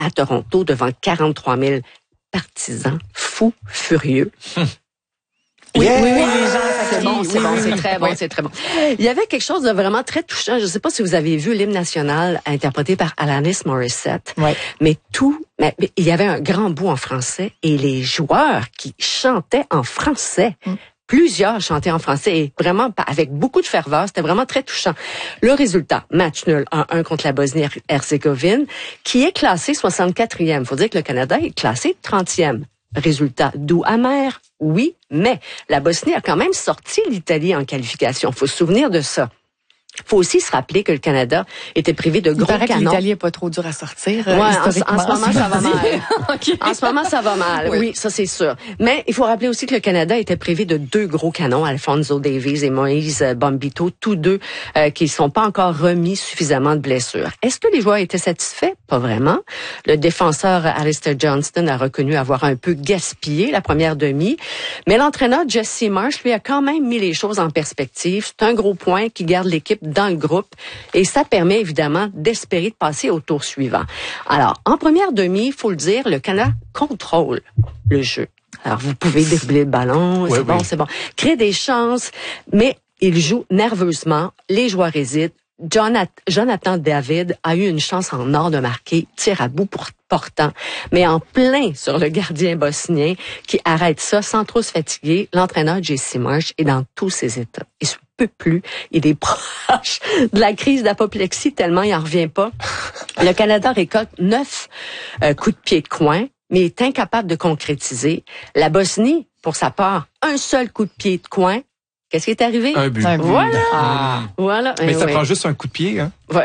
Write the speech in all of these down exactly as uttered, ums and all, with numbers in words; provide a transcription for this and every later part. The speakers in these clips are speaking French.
à Toronto devant quarante-trois mille partisans fous, furieux. Hum. Oui, yeah! oui, oui, les gens, c'est bon, oui, c'est oui, bon, oui, c'est oui. très bon, oui. c'est très bon. Il y avait quelque chose de vraiment très touchant. Je ne sais pas si vous avez vu l'hymne national interprété par Alanis Morissette, oui. mais tout, mais, mais il y avait un grand bout en français et les joueurs qui chantaient en français. Mm. Plusieurs chantaient en français et vraiment avec beaucoup de ferveur. C'était vraiment très touchant. Le résultat, match nul un un contre la Bosnie-Herzégovine, qui est classée soixante-quatrième. Il faut dire que le Canada est classé trentième. Résultat doux amer, oui, mais la Bosnie a quand même sorti l'Italie en qualification. Il faut se souvenir de ça. Il faut aussi se rappeler que le Canada était privé de gros canons. Il paraît canons. que l'Italie n'est pas trop dur à sortir. Ouais, euh, en, historiquement, en ce moment, ça va mal. okay. En ce moment, ça va mal. Oui. oui, ça c'est sûr. Mais il faut rappeler aussi que le Canada était privé de deux gros canons, Alphonso Davies et Moïse Bombito, tous deux euh, qui ne sont pas encore remis suffisamment de blessures. Est-ce que les joueurs étaient satisfaits? Pas vraiment. Le défenseur Alistair Johnston a reconnu avoir un peu gaspillé la première demi, mais l'entraîneur Jesse Marsh lui a quand même mis les choses en perspective. C'est un gros point qui garde l'équipe dans le groupe et ça permet évidemment d'espérer de passer au tour suivant. Alors, en première demi, il faut le dire, le Canada contrôle le jeu. Alors, vous pouvez dérouler le ballon, c'est oui, bon, oui. c'est bon. Créer des chances, mais il joue nerveusement, les joueurs hésitent. Jonathan, Jonathan David a eu une chance en or de marquer, tir à bout pour portant, mais en plein sur le gardien bosnien qui arrête ça sans trop se fatiguer. L'entraîneur Jesse Marsh est dans tous ses états. Il se peut plus. Il est proche de la crise d'apoplexie tellement il en revient pas. Le Canada récolte neuf euh, coups de pied de coin, mais est incapable de concrétiser. La Bosnie, pour sa part, un seul coup de pied de coin. Qu'est-ce qui est arrivé? Un but. Un but. Voilà. Ah. voilà. Mais eh ça ouais. prend juste un coup de pied, hein? Ouais.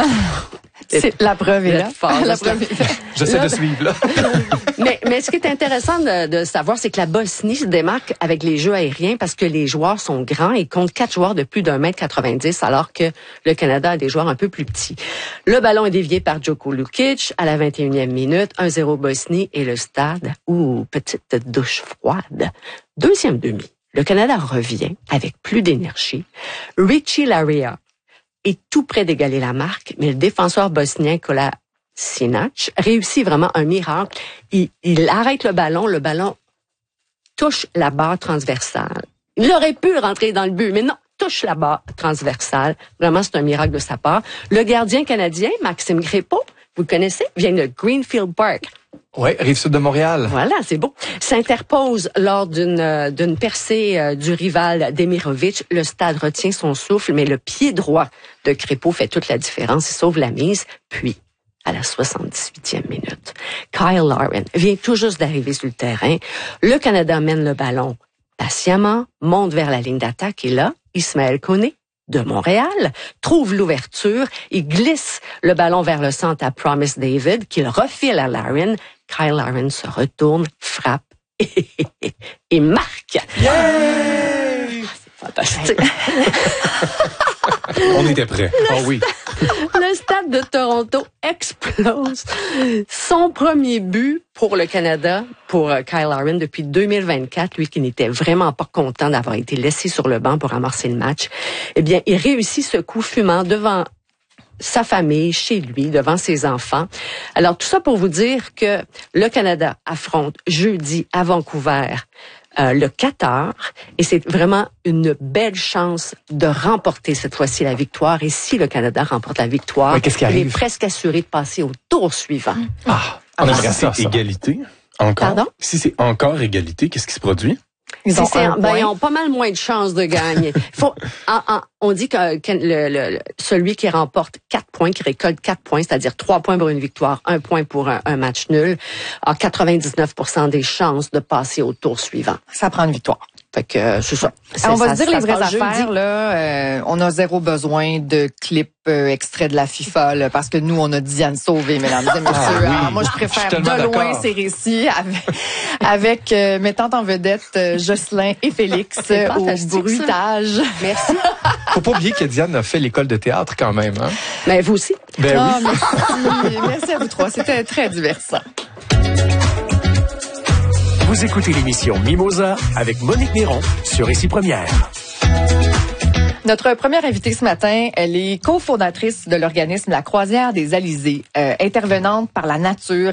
C'est, la preuve est là. Fort, la preuve est là. J'essaie là, de suivre, là. mais, mais ce qui est intéressant de, de savoir, c'est que la Bosnie se démarque avec les jeux aériens parce que les joueurs sont grands et comptent quatre joueurs de plus d'un mètre quatre-vingt-dix, alors que le Canada a des joueurs un peu plus petits. Le ballon est dévié par Joko Lukic à la vingt et unième minute, un zéro Bosnie et le stade, ouh, petite douche froide. Deuxième demi. Le Canada revient avec plus d'énergie. Richie Laryea est tout près d'égaler la marque, mais le défenseur bosnien Kolasinac réussit vraiment un miracle. Il, il arrête le ballon, le ballon touche la barre transversale. Il aurait pu rentrer dans le but, mais non, touche la barre transversale. Vraiment, c'est un miracle de sa part. Le gardien canadien, Maxime Crépeau, vous le connaissez, vient de Greenfield Park. Oui, Rive-Sud de Montréal. Voilà, c'est beau. S'interpose lors d'une euh, d'une percée euh, du rival Demirovic. Le stade retient son souffle, mais le pied droit de Crépeau fait toute la différence. Il sauve la mise. Puis, à la soixante-dix-huitième minute, Kyle Larin vient tout juste d'arriver sur le terrain. Le Canada mène le ballon patiemment, monte vers la ligne d'attaque et là, Ismaël Koné de Montréal trouve l'ouverture. Il glisse le ballon vers le centre à Promise David, qu'il refile à Larin. Kyle Larin se retourne, frappe et, et marque. Yeah! C'est fantastique. On était prêts. Oh oui. Le stade de Toronto explose. Son premier but pour le Canada, pour Kyle Larin depuis deux mille vingt-quatre, lui qui n'était vraiment pas content d'avoir été laissé sur le banc pour amorcer le match, eh bien, il réussit ce coup fumant devant sa famille, chez lui, devant ses enfants. Alors, tout ça pour vous dire que le Canada affronte jeudi à Vancouver euh, le Qatar et c'est vraiment une belle chance de remporter cette fois-ci la victoire. Et si le Canada remporte la victoire, ouais, qu'est-ce qui arrive? Il est presque assuré de passer au tour suivant. Ah, on Alors, aimerait ça, c'est ça. égalité. Encore? Pardon? Si c'est encore égalité, qu'est-ce qui se produit? Ils ont, c'est, un ben, point. ils ont pas mal moins de chances de gagner. Faut, en, en, on dit que, que le, le, celui qui remporte quatre points, qui récolte quatre points, c'est-à-dire trois points pour une victoire, un point pour un, un match nul, a quatre-vingt-dix-neuf pour cent des chances de passer au tour suivant. Ça prend une victoire. Fait que euh, c'est ça. C'est, on va ça, se dire ça les se vraies passe affaires. jeudi. Là, euh, on a zéro besoin de clips euh, extraits de la FIFA là, parce que nous, on a Diane Sauvé, mesdames et messieurs. Ah, oui. Alors, moi, je préfère Je suis tellement de loin d'accord. ces récits avec, avec euh, mettant en vedette euh, Jocelyn et Félix C'est euh, au fantastique, ça. bruitage. Merci. Faut pas oublier que Diane a fait l'école de théâtre quand même, hein? Mais vous aussi. Ben Ah, oui. merci. Merci à vous trois. C'était très divertissant. Vous écoutez l'émission Mimosa avec Monique Néron sur Ici Première. Notre première invitée ce matin, elle est cofondatrice de l'organisme La Croisière des Alizés, euh, intervenante par la nature